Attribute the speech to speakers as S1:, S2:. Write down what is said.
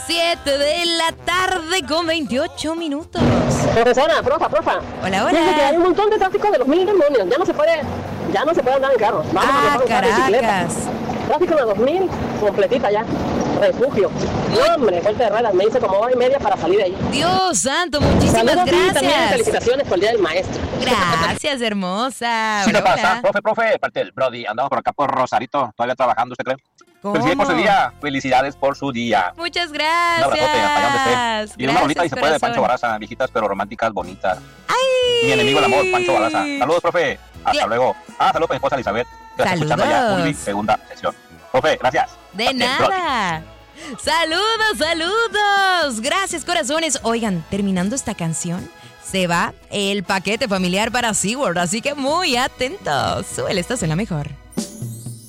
S1: 7 de la tarde con 28 minutos.
S2: Profesora, profa.
S1: Hola.
S2: Fíjate que hay un montón de tráfico de los mil demonios. Ya no se puede andar en carro. Vamos a mejor usar bicicleta.
S1: Caracas.
S2: Tráfico de 2000, completita ya. Refugio. No, hombre, vuelta de ruedas. Me hice como hora y media para salir de ahí.
S1: Dios santo, muchísimas
S2: Saludos y también
S1: gracias.
S2: felicitaciones por el Día del Maestro.
S1: Gracias, hermosa.
S3: Sí,
S1: Hola,
S3: ¿qué pasa?
S1: hola.
S3: Profe, parte del Brody. Andamos por acá por Rosarito, todavía trabajando, ¿usted cree?
S1: ¿Cómo?
S3: Felicidades por su día. Felicidades por su día.
S1: Muchas
S3: Un abrazote, hasta allá donde esté. Y una bonita y se puede de Pancho
S1: corazón.
S3: Barraza, viejitas pero románticas, bonitas.
S1: ¡Ay!
S3: Mi enemigo el amor, Pancho Barraza. Saludos, profe. Hasta
S1: Bien.
S3: luego. Saludos para mi esposa Elizabeth, que está escuchando ya
S1: Saludos.
S3: mi segunda sesión. Profe, gracias.
S1: De
S3: Parte del Brody.
S1: nada. Saludos. Gracias, corazones. Oigan, terminando esta canción, se va el paquete familiar para SeaWorld, así que muy atentos. Súbele, estás en la mejor.